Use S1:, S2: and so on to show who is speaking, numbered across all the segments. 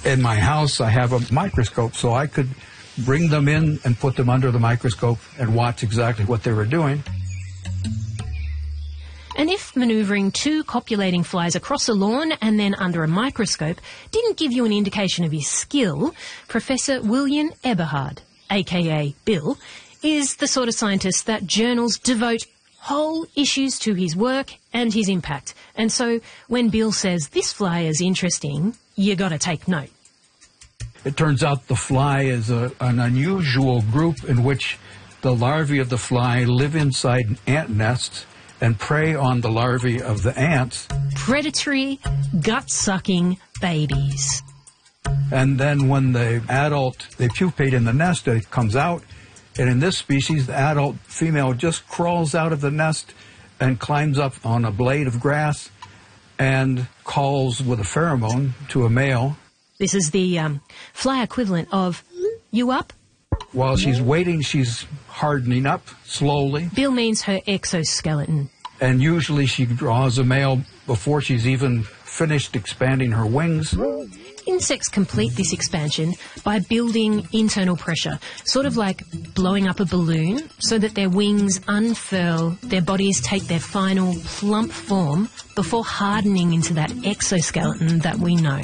S1: In my house, I have a microscope, so I could bring them in and put them under the microscope and watch exactly what they were doing.
S2: And if manoeuvring 2 copulating flies across a lawn and then under a microscope didn't give you an indication of his skill, Professor William Eberhard, aka Bill, is the sort of scientist that journals devote whole issues to his work and his impact. And so when Bill says this fly is interesting, you got to take note.
S1: It turns out the fly is an unusual group in which the larvae of the fly live inside ant nests and prey on the larvae of the ants.
S2: Predatory, gut-sucking babies.
S1: And then when the adult, they pupate in the nest, it comes out. And in this species, the adult female just crawls out of the nest and climbs up on a blade of grass and calls with a pheromone to a male.
S2: This is the fly equivalent of, you up?
S1: While she's waiting, she's hardening up slowly.
S2: Bill means her exoskeleton.
S1: And usually she draws a male before she's even finished expanding her wings.
S2: Insects complete this expansion by building internal pressure, sort of like blowing up a balloon so that their wings unfurl, their bodies take their final plump form before hardening into that exoskeleton that we know.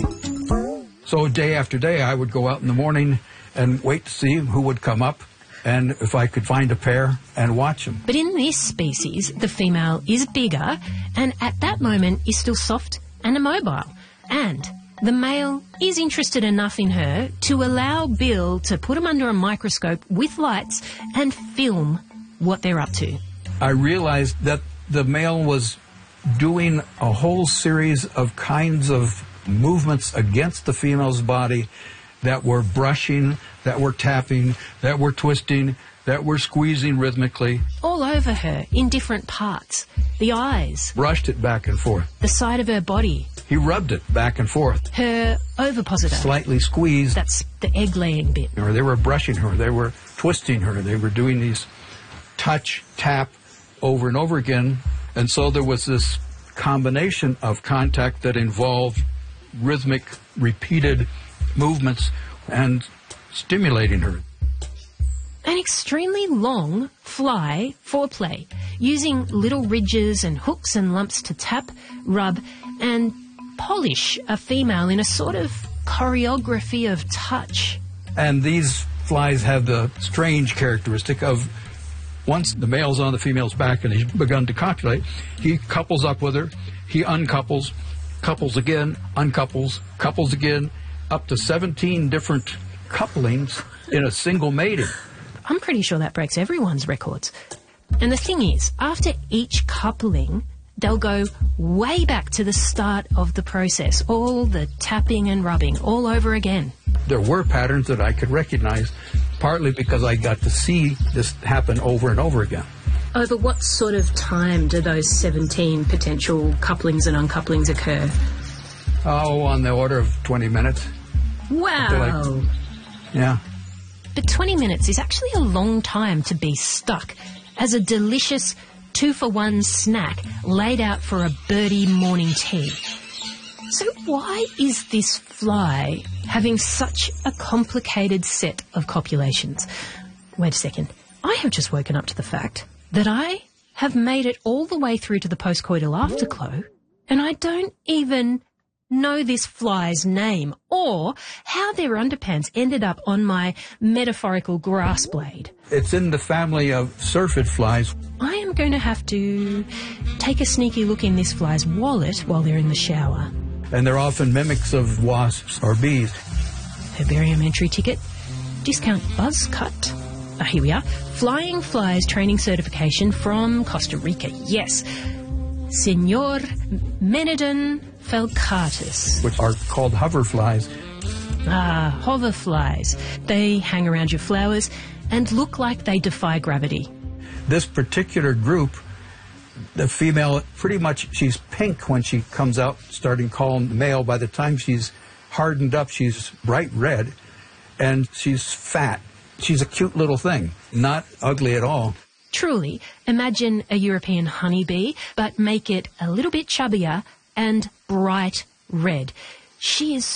S1: So day after day, I would go out in the morning and wait to see who would come up and if I could find a pair and watch them.
S2: But in this species, the female is bigger and at that moment is still soft and immobile. And the male is interested enough in her to allow Bill to put him under a microscope with lights and film what they're up to.
S1: I realized that the male was doing a whole series of kinds of movements against the female's body that were brushing, that were tapping, that were twisting, that were squeezing rhythmically.
S2: All over her, in different parts. The eyes.
S1: Brushed it back and forth.
S2: The side of her body.
S1: He rubbed it back and forth.
S2: Her ovipositor.
S1: Slightly squeezed.
S2: That's the egg-laying bit.
S1: Or they were brushing her. They were twisting her. They were doing these touch, tap over and over again. And so there was this combination of contact that involved rhythmic, repeated movements and stimulating her.
S2: An extremely long fly foreplay, using little ridges and hooks and lumps to tap, rub, and polish a female in a sort of choreography of touch.
S1: And these flies have the strange characteristic of once the male's on the female's back and he's begun to copulate, he couples up with her, he uncouples, couples again, uncouples, couples again, up to 17 different couplings in a single mating.
S2: I'm pretty sure that breaks everyone's records. And the thing is, after each coupling, they'll go way back to the start of the process, all the tapping and rubbing all over again.
S1: There were patterns that I could recognize, partly because I got to see this happen over and over again.
S2: Over what sort of time do those 17 potential couplings and uncouplings occur?
S1: Oh, on the order of 20 minutes.
S2: Wow.
S1: Yeah.
S2: But 20 minutes is actually a long time to be stuck as a delicious 2-for-1 snack laid out for a birdie morning tea. So why is this fly having such a complicated set of copulations? Wait a second. I have just woken up to the fact that I have made it all the way through to the postcoital afterglow and I don't even know this fly's name or how their underpants ended up on my metaphorical grass blade.
S1: It's in the family of syrphid flies.
S2: I am going to have to take a sneaky look in this fly's wallet while they're in the shower.
S1: And they're often mimics of wasps or bees.
S2: Herbarium entry ticket. Discount buzz cut. Here we are. Flying Flies Training Certification from Costa Rica. Yes. Senor Menedon falcatus.
S1: Which are called hover flies.
S2: Ah, hover flies. They hang around your flowers and look like they defy gravity.
S1: This particular group, the female, pretty much she's pink when she comes out, starting calling the male. By the time she's hardened up, she's bright red, and she's fat. She's a cute little thing, not ugly at all.
S2: Truly, imagine a European honeybee, but make it a little bit chubbier and bright red. She is